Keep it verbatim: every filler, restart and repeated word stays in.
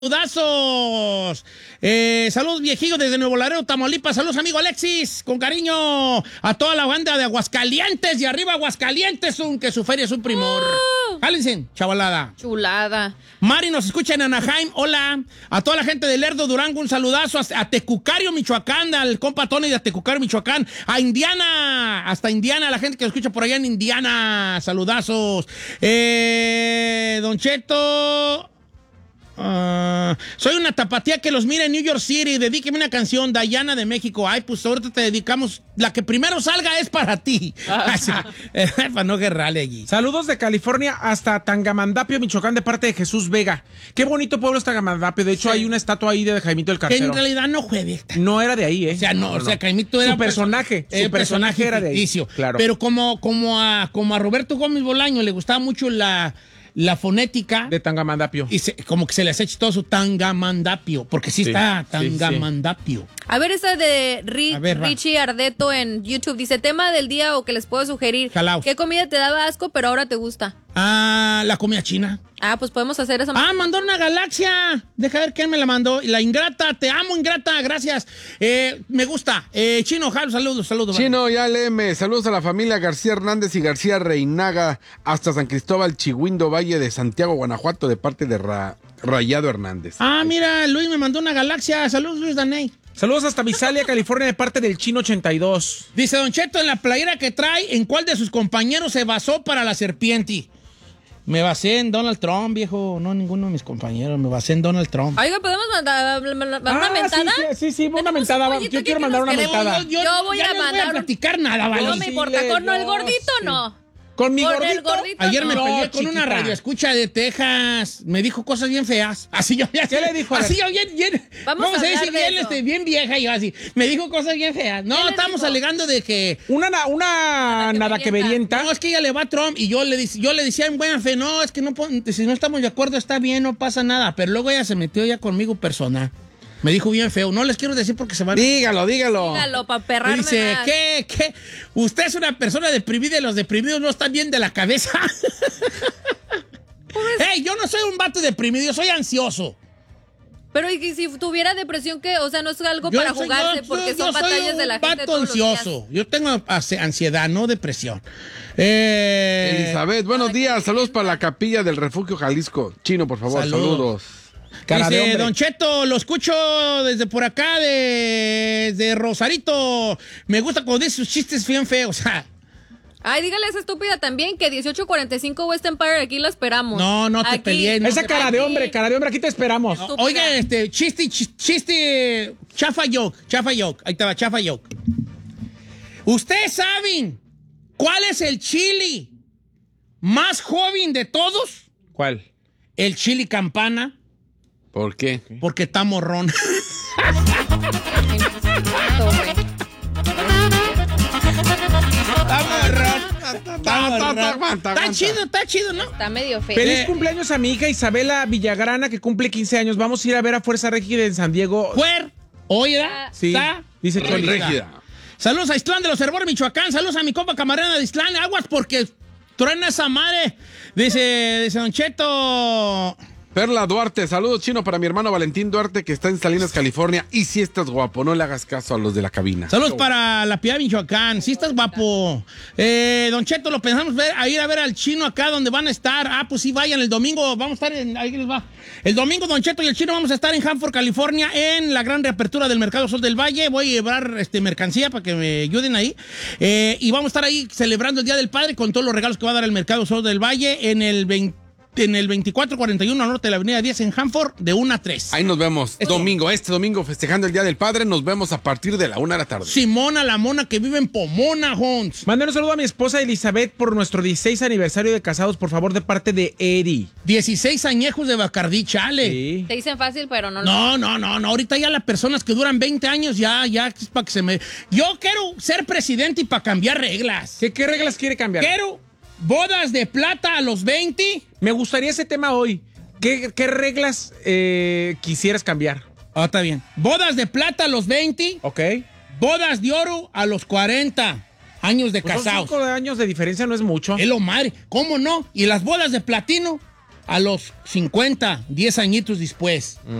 Saludazos. Eh, saludos viejillos desde Nuevo Laredo, Tamaulipas. Saludos, amigo Alexis. Con cariño a toda la banda de Aguascalientes. Y arriba Aguascalientes, un, que su feria es un primor. Uh. Jálense, chavalada. Chulada. Mari nos escucha en Anaheim. Hola. A toda la gente de Lerdo, Durango, un saludazo. A Tecucario, Michoacán. Al compa Tony de Tecucario, Michoacán. A Indiana. Hasta Indiana. La gente que nos escucha por allá en Indiana. Saludazos. Eh, Don Cheto... Uh, soy una tapatía que los mira en New York City. Dedíqueme una canción, Dayana de México. Ay, pues ahorita te dedicamos. La que primero salga es para ti. Ah. Para no guerrarle allí. Saludos de California hasta Tangamandapio, Michoacán, de parte de Jesús Vega. Qué bonito pueblo es Tangamandapio. De hecho, sí, hay una estatua ahí de Jaimito el Cartero. Que en realidad no juegue. No era de ahí, ¿eh? O sea, no, no, no. O sea, Jaimito era. Su personaje. Su su personaje, personaje era de ahí. Claro. Pero como, como, a, como a Roberto Gómez Bolaño le gustaba mucho la. La fonética de Tangamandapio. Y se, como que se le hace chistoso Tangamandapio, porque sí, sí está Tangamandapio. Sí, sí. A ver, esa de Rich, ver, Richie Ardeto en YouTube. Dice, tema del día o que les puedo sugerir. Jalaos. ¿Qué comida te daba asco pero ahora te gusta? Ah, la comida china. Ah, pues podemos hacer eso. Ah, mandó una galaxia. Deja ver quién me la mandó. La Ingrata, te amo, Ingrata, gracias. Eh, me gusta. Eh, Chino, Jal, saludos, saludos. Chino, ya léeme. Saludos a la familia García Hernández y García Reinaga hasta San Cristóbal, Chihuindo, Valle de Santiago, Guanajuato, de parte de Ra Rayado Hernández. Ah, mira, Luis me mandó una galaxia. Saludos, Luis Daney. Saludos hasta Visalia, California, de parte del Chino ochenta y dos. Dice Don Cheto, en la playera que trae, ¿en cuál de sus compañeros se basó para la serpiente? Me basé en Donald Trump, viejo. No, ninguno de mis compañeros. Me basé en Donald Trump. Oiga, ¿podemos mandar una ah, mentada? Sí, sí, sí, una mentada. Un yo quiero mandar una mentada. Yo, yo, yo voy ya a no mandar. voy a platicar nada, ¿vale? No me importa. ¿Con el gordito o no? ¿Con mi ¿Con gordito? el gordito? Ayer me no, peleé no, con chiquita. una radioescucha de Texas. Me dijo cosas bien feas. Así yo ya ¿Qué le dijo? Así yo bien, bien. Vamos, Vamos a decir decir bien, este, bien vieja y yo así. Me dijo cosas bien feas. No, estamos dijo? alegando de que una una nada que verienta. No, es que ella le va a Trump y yo le yo le decía en buena fe, no, es que no si no estamos de acuerdo está bien, no pasa nada, pero luego ella se metió ya conmigo personal. Me dijo bien feo. No les quiero decir porque se van. Dígalo, dígalo. Dígalo, para perrarme Dice, más. ¿qué? ¿Qué? Usted es una persona deprimida y los deprimidos no están bien de la cabeza. Hey, yo no soy un vato deprimido, yo soy ansioso. Pero y si tuviera depresión, ¿qué? O sea, no es algo yo para soy, jugarse yo, porque yo son soy batallas de la gente vato todos ansioso. los días. Yo tengo ansiedad, no depresión. Eh, Elizabeth, buenos días. Saludos para la capilla del Refugio Jalisco. Chino, por favor, Salud. saludos. Cara Dice, Don Cheto, lo escucho desde por acá, de, de Rosarito. Me gusta cuando dice sus chistes bien feos. Ay, dígale a esa estúpida también que dieciocho cuarenta y cinco West Empire, aquí la esperamos. No, no te aquí. pelees. No Esa te cara aquí. de hombre, cara de hombre, aquí te esperamos. No, oiga, este, chiste, chiste, chafa joke, chafa joke. Ahí estaba, chafa joke. ¿Ustedes saben cuál es el chili más joven de todos? ¿Cuál? El chili campana. ¿Por qué? Porque está morrón. Está morrón. Está morrón. Está chido, está chido, ¿no? Está medio feo. Feliz Eh, cumpleaños a mi hija Isabela Villagrana, que cumple quince años. Vamos a ir a ver a Fuerza Régida en San Diego. Fuer, oye, Sí, está dice Choli. Régida. Saludos a Islán de los Herbores, Michoacán. Saludos a mi compa camarada de Islán. Aguas porque truena esa madre. Dice, dice Don Cheto. Perla Duarte, saludos, Chino, para mi hermano Valentín Duarte, que está en Salinas, California. Y si estás guapo, no le hagas caso a los de la cabina. Saludos para la Piedad, Michoacán. Sí estás guapo. Eh, Don Cheto, lo pensamos ver, a ir a ver al Chino acá donde van a estar. Ah, pues sí, vayan el domingo. Vamos a estar en... Ahí les va. El domingo, Don Cheto y el Chino vamos a estar en Hanford, California, en la gran reapertura del Mercado Sol del Valle. Voy a llevar este, mercancía para que me ayuden ahí. Eh, y vamos a estar ahí celebrando el Día del Padre con todos los regalos que va a dar el Mercado Sol del Valle en el veinte. En el veinticuatro cuarenta y uno norte de la avenida diez en Hanford, de una a tres. Ahí nos vemos. Esto. Domingo, este domingo, festejando el Día del Padre. Nos vemos a partir de la una de la tarde. Simona, la mona que vive en Pomona, Hons. Manden un saludo a mi esposa Elizabeth por nuestro dieciséis aniversario de casados, por favor, de parte de Eri. dieciséis añejos de Bacardí, chale. Sí. Te dicen fácil, pero no. No, no, no, no. Ahorita ya las personas que duran veinte años, ya, ya, es para que se me... Yo quiero ser presidente y para cambiar reglas. ¿Qué, ¿Qué reglas quiere cambiar? Quiero bodas de plata a los veinte. Me gustaría ese tema hoy. ¿Qué, qué reglas eh, quisieras cambiar? Ah, está bien. Bodas de plata a los veinte. Ok. Bodas de oro a los cuarenta. Años de Pues son casados. cinco años de diferencia, no es mucho. Es lo madre. ¿Cómo no? ¿Y las bodas de platino? a los cincuenta, diez añitos después.